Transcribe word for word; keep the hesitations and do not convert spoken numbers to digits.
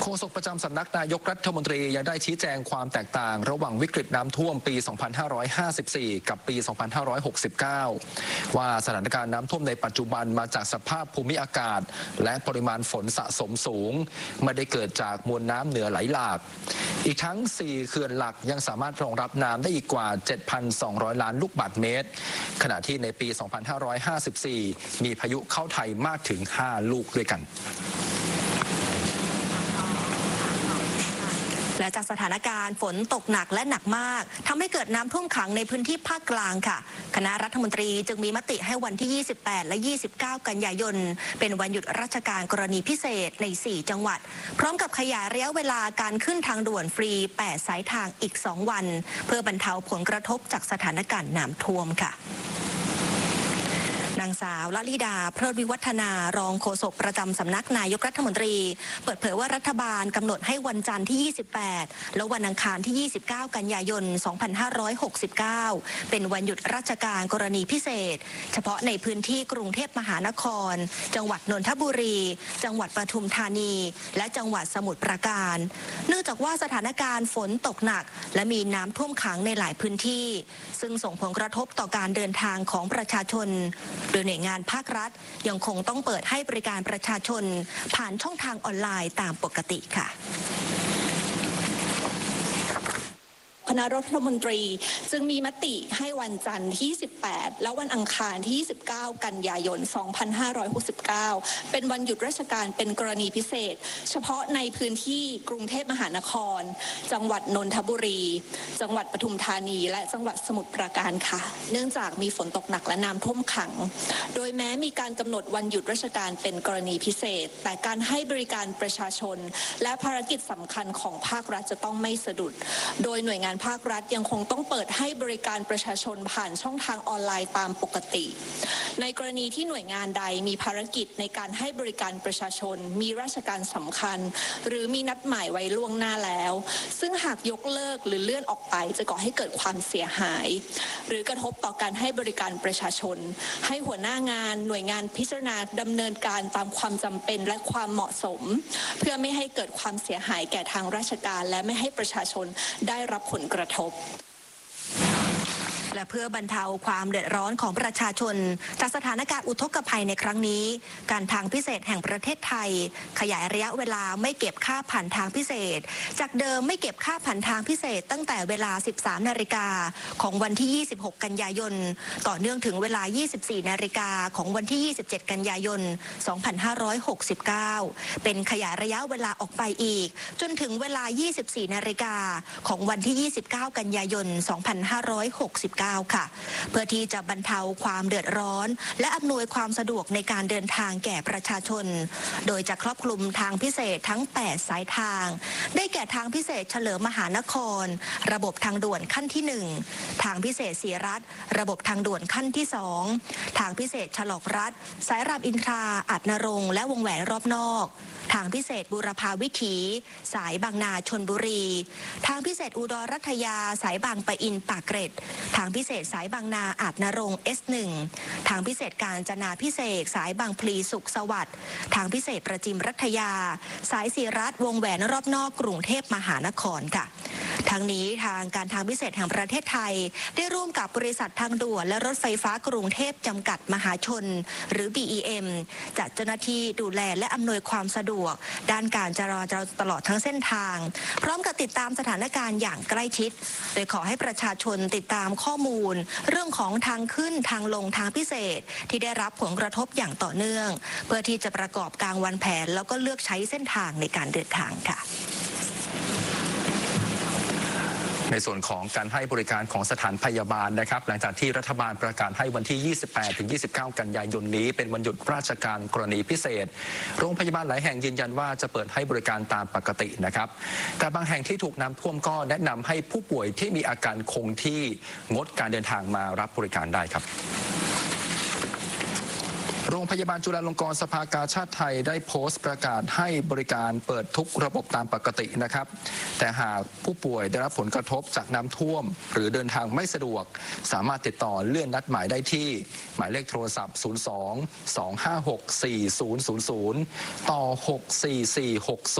ษกประจำสำนักนายกรัฐมนตรียังได้ชี้แจงความแตกต่างระหว่างวิกฤตน้ำท่วมปี สองพันห้าร้อยห้าสิบสี่ กับปี สองพันห้าร้อยหกสิบเก้า ว่าสถานการณ์น้ำท่วมในปัจจุบันมาจากสภาพภูมิอากาศและปริมาณฝนสะสมสูงไม่ได้เกิดจากมวลน้ำเหนือไหลหลากอีกทั้งสี่เขื่อนหลักยังสามารถรองรับน้ำได้อีกกว่า เจ็ดพันสองร้อย ล้านลูกบาศก์เมตรขณะที่ในปี สองพันห้าร้อยห้าสิบสี่ มีพายุเข้าไทยมากถึงห้าลูกด้วยกันและจากสถานการณ์ฝนตกหนักและหนักมากทำให้เกิดน้ำท่วมขังในพื้นที่ภาคกลางค่ะคณะรัฐมนตรีจึงมีมติให้วันที่ ยี่สิบแปด และ ยี่สิบเก้า กันยายนเป็นวันหยุดราชการกรณีพิเศษใน สี่ จังหวัดพร้อมกับขยายระยะเวลาการขึ้นทางด่วนฟรี แปด สายทางอีก สอง วันเพื่อบรรเทาผลกระทบจากสถานการณ์น้ำท่วมค่ะนางสาวละลิดาเพลิดวิวัฒนารองโฆษกประจำสำนักนายกรัฐมนตรีเปิดเผยว่ารัฐบาลกำหนดให้วันจันทร์ที่ ยี่สิบแปด และวันอังคารที่ ยี่สิบเก้า กันยายน สองพันห้าร้อยหกสิบเก้า เป็นวันหยุดราชการกรณีพิเศษเฉพาะในพื้นที่กรุงเทพมหานครจังหวัดนนทบุรีจังหวัดปทุมธานีและจังหวัดสมุทรปราการเนื่องจากว่าสถานการณ์ฝนตกหนักและมีน้ำท่วมขังในหลายพื้นที่ซึ่งส่งผลกระทบต่อการเดินทางของประชาชนโดยหน่วยงานภาครัฐยังคงต้องเปิดให้บริการประชาชนผ่านช่องทางออนไลน์ตามปกติค่ะคณะรัฐมนตรีจึงมีมติให้วันจันทร์ที่ ยี่สิบแปด และวันอังคารที่ ยี่สิบเก้า กันยายน สองพันห้าร้อยหกสิบเก้า เป็นวันหยุดราชการเป็นกรณีพิเศษเฉพาะในพื้นที่กรุงเทพมหานครจังหวัดนนทบุรีจังหวัดปทุมธานีและจังหวัดสมุทรปราการค่ะเนื่องจากมีฝนตกหนักและน้ำท่วมขังโดยแม้มีการกำหนดวันหยุดราชการเป็นกรณีพิเศษแต่การให้บริการประชาชนและภารกิจสำคัญของภาครัฐจะต้องไม่สะดุดโดยหน่วยงานภาครัฐยังคงต้องเปิดให้บริการประชาชนผ่านช่องทางออนไลน์ตามปกติในกรณีที่หน่วยงานใดมีภารกิจในการให้บริการประชาชนมีราชการสำคัญหรือมีนัดหมายไว้ล่วงหน้าแล้วซึ่งหากยกเลิกหรือเลื่อนออกไปจะก่อให้เกิดความเสียหายหรือกระทบต่อการให้บริการประชาชนให้หัวหน้างานหน่วยงานพิจารณาดำเนินการตามความจำเป็นและความเหมาะสมเพื่อไม่ให้เกิดความเสียหายแก่ทางราชการและไม่ให้ประชาชนได้รับผลกระทบและเพื่อบรรเทาความเดือดร้อนของประชาชนจากสถานการณ์อุทกภัยในครั้งนี้การทางพิเศษแห่งประเทศไทยขยายระยะเวลาไม่เก็บค่าผ่านทางพิเศษจากเดิมไม่เก็บค่าผ่านทางพิเศษตั้งแต่เวลา สิบสาม นาฬิกาของวันที่ ยี่สิบหก กันยายนต่อเนื่องถึงเวลา ยี่สิบสี่ นาฬิกาของวันที่ ยี่สิบเจ็ด กันยายน สองพันห้าร้อยหกสิบเก้า เป็นขยายระยะเวลาออกไปอีกจนถึงเวลา ยี่สิบสี่ นาฬิกาของวันที่ ยี่สิบเก้า กันยายน สองพันห้าร้อยหกสิบเก้าค่ะเพื่อที่จะบรรเทาความเดือดร้อนและอำนวยความสะดวกในการเดินทางแก่ประชาชนโดยจะครอบคลุมทางพิเศษทั้งแปดสายทางได้แก่ทางพิเศษเฉลิมมหานครระบบทางด่วนขั้นที่หนึ่งทางพิเศษศรีรัตน์ระบบทางด่วนขั้นที่สองทางพิเศษฉลองรัฐสายรามอินทราอาจนรงค์และวงแหวนรอบนอกทางพิเศษบูรพาวิถีสายบางนาชลบุรีทางพิเศษอุดรรัตยาสายบางปะอินปากเกร็ดทางพิเศษสายบางนาอาจนรงค์ เอส หนึ่ง ทางพิเศษกาญจนาพิเศษสายบางพลีสุขสวัสดิ์ทางพิเศษประจิมรัตยาสายศรีรัตน์วงแหวนรอบนอกกรุงเทพมหานครค่ะทั้งนี้ทางการทางพิเศษแห่งประเทศไทยได้ร่วมกับบริษัททางด่วนและรถไฟฟ้ากรุงเทพจำกัดมหาชนหรือ บี อี เอ็ม จัดเจ้าหน้าที่ดูแลและอำนวยความสะดวกด้านการจราจรตลอดทั้งเส้นทางพร้อมกับติดตามสถานการณ์อย่างใกล้ชิดโดยขอให้ประชาชนติดตามข้อมูลเรื่องของทางขึ้นทางลงทางพิเศษที่ได้รับผลกระทบอย่างต่อเนื่องเพื่อที่จะประกอบการวางแผนแล้วก็เลือกใช้เส้นทางในการเดินทางค่ะในส่วนของการให้บริการของสถานพยาบาลนะครับหลังจากที่รัฐบาลประกาศให้วันที่ ยี่สิบแปดถึงยี่สิบเก้า กันยายนนี้เป็นวันหยุดราชการกรณีพิเศษโรงพยาบาลหลายแห่งยืนยันว่าจะเปิดให้บริการตามปกตินะครับแต่บางแห่งที่ถูกน้ำท่วมก็แนะนำให้ผู้ป่วยที่มีอาการคงที่งดการเดินทางมารับบริการได้ครับ โรงพยาบาลจุฬาลงกรณ์สภากาชาดไทยได้โพสต์ประกาศให้บริการเปิดทุกระบบตามปกตินะครับแต่หากผู้ป่วยได้รับผลกระทบจากน้ำท่วมหรือเดินทางไม่สะดวกสามารถติดต่อเลื่อนนัดหมายได้ที่หมายเลขโทรศัพท์ศูนย์ สอง สอง ห้า หก สี่ ศูนย์ ศูนย์ ศูนย์ต่อหก สี่ สี่ หก